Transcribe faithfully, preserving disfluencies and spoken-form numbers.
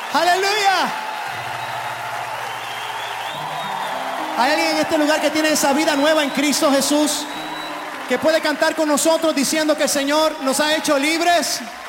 Aleluya. Hay alguien en este lugar que tiene esa vida nueva en Cristo Jesús, que puede cantar con nosotros diciendo que el Señor nos ha hecho libres.